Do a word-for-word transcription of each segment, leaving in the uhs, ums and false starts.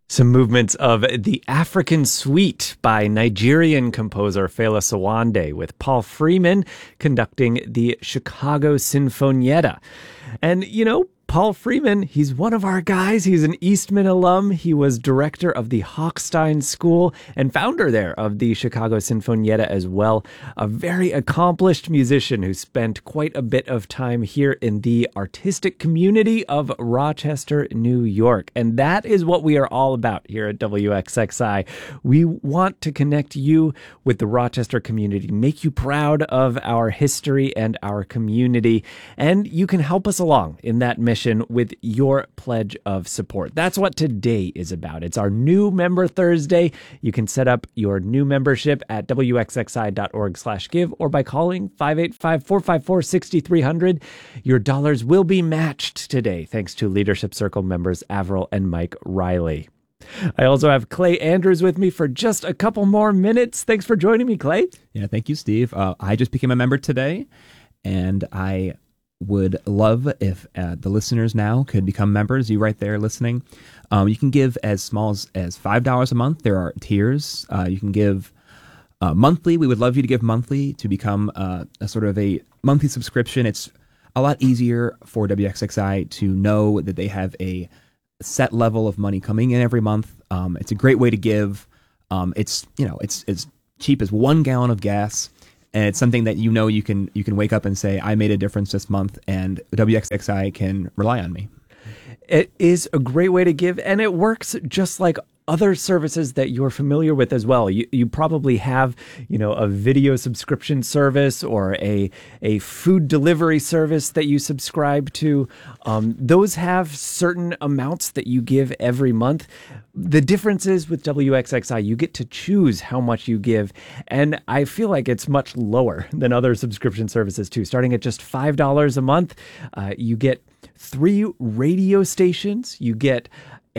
Some movements of The African Suite by Nigerian composer Fela Sawande, with Paul Freeman conducting the Chicago Sinfonietta. And, you know, Paul Freeman, he's one of our guys. He's an Eastman alum. He was director of the Hochstein School and founder there of the Chicago Sinfonietta as well. A very accomplished musician who spent quite a bit of time here in the artistic community of Rochester, New York. And that is what we are all about here at W X X I. We want to connect you with the Rochester community, make you proud of our history and our community. And you can help us along in that mission with your pledge of support. That's what today is about. It's our new member Thursday. You can set up your new membership at W X X I dot org slash give or by calling five eight five, four five four, six three zero zero. Your dollars will be matched today thanks to Leadership Circle members Avril and Mike Riley. I also have Clay Andrews with me for just a couple more minutes. Thanks for joining me, Clay. Yeah, thank you, Steve. Uh, I just became a member today, and I would love if uh, the listeners now could become members. You right there listening. Um, you can give as small as, as five dollars a month. There are tiers. Uh, you can give uh, monthly. We would love you to give monthly to become uh, a sort of a monthly subscription. It's a lot easier for W X X I to know that they have a set level of money coming in every month. Um, it's a great way to give. Um, it's, you know, it's as cheap as one gallon of gas. And it's something that you know you can you can wake up and say, I made a difference this month, and W X X I can rely on me. It is a great way to give, and it works just like other services that you're familiar with as well. You you probably have, you know, a video subscription service or a a food delivery service that you subscribe to. Um, those have certain amounts that you give every month. The difference is with W X X I, you get to choose how much you give. And I feel like it's much lower than other subscription services too. Starting at just five dollars a month, uh, you get three radio stations, you get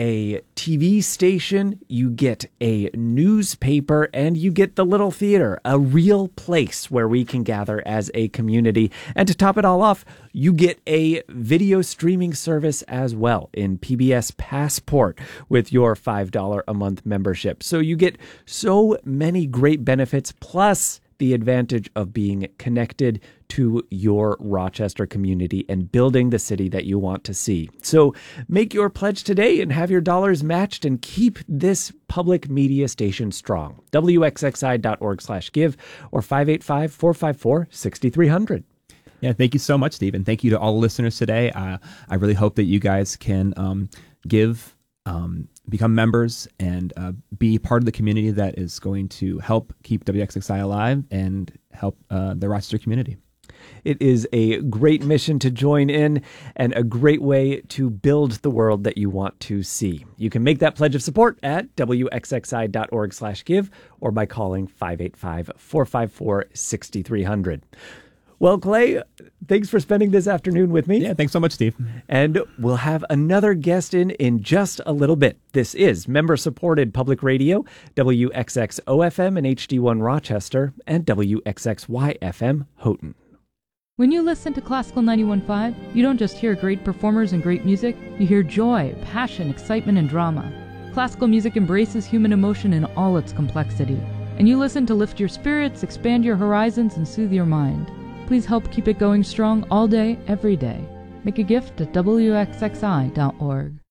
a T V station, you get a newspaper, and you get the Little Theater, a real place where we can gather as a community. And to top it all off, you get a video streaming service as well in P B S Passport with your five dollars a month membership. So you get so many great benefits, plus the advantage of being connected to your Rochester community and building the city that you want to see. So make your pledge today and have your dollars matched and keep this public media station strong. W X X I dot org slash give or five eight five, four five four, six three zero zero. Yeah, thank you so much, Steve. And thank you to all the listeners today. Uh, I really hope that you guys can um, give Um, become members and uh, be part of the community that is going to help keep W X X I alive and help uh, the Rochester community. It is a great mission to join in and a great way to build the world that you want to see. You can make that pledge of support at W X X I dot org slash give or by calling five eight five, four five four, six three zero zero. Well, Clay, thanks for spending this afternoon with me. Yeah, thanks so much, Steve. And we'll have another guest in in just a little bit. This is member-supported public radio, W X X O F M and H D one Rochester, and W X X Y F M Houghton. When you listen to Classical ninety-one point five, you don't just hear great performers and great music, you hear joy, passion, excitement, and drama. Classical music embraces human emotion in all its complexity. And you listen to lift your spirits, expand your horizons, and soothe your mind. Please help keep it going strong all day, every day. Make a gift at W X X I dot org.